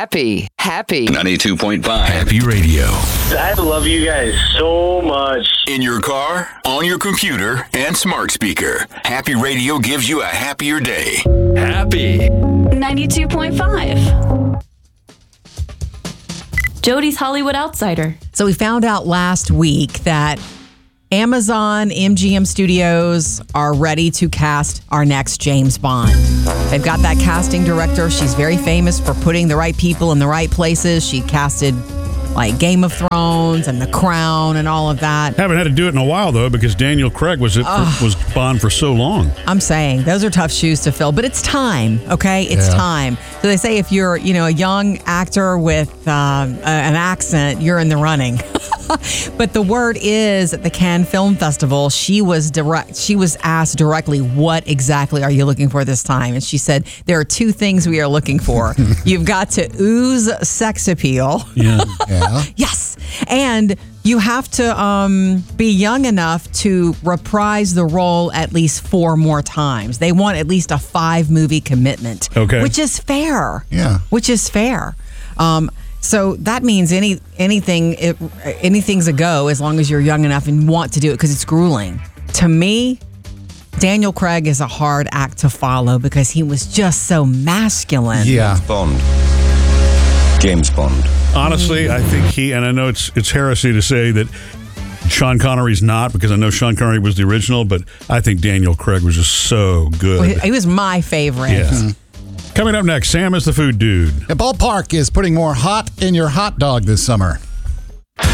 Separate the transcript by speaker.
Speaker 1: Happy
Speaker 2: 92.5
Speaker 3: Happy Radio.
Speaker 4: I love you guys so much.
Speaker 3: In your car, on your computer, and smart speaker. Happy Radio gives you a happier day.
Speaker 2: Happy
Speaker 5: 92.5. Jody's Hollywood Outsider.
Speaker 6: So we found out last week that Amazon MGM Studios are ready to cast our next James Bond. They've got that casting director. She's very famous for putting the right people in the right places. She casted like Game of Thrones and The Crown and all of that.
Speaker 7: Haven't had to do it in a while, though, because Daniel Craig was Bond for so long.
Speaker 6: I'm saying those are tough shoes to fill, but it's time, okay? It's time. So they say if you're, a young actor with an accent, you're in the running. But the word is at the Cannes Film Festival, she was asked directly, what exactly are you looking for this time? And she said, there are two things we are looking for. You've got to ooze sex appeal.
Speaker 7: Yeah.
Speaker 6: Yes. And you have to be young enough to reprise the role at least 4 more times. They want at least a 5-movie commitment.
Speaker 7: Okay.
Speaker 6: Which is fair.
Speaker 8: Yeah.
Speaker 6: Which is fair. So that means anything's a go as long as you're young enough and want to do it because it's grueling. To me, Daniel Craig is a hard act to follow because he was just so masculine.
Speaker 8: Yeah.
Speaker 9: James Bond.
Speaker 7: Honestly, I think and I know it's heresy to say that Sean Connery's not, because I know Sean Connery was the original, but I think Daniel Craig was just so good.
Speaker 6: Well, he was my favorite.
Speaker 7: Yeah. Coming up next, Sam is the food dude.
Speaker 8: The ballpark is putting more hot in your hot dog this summer.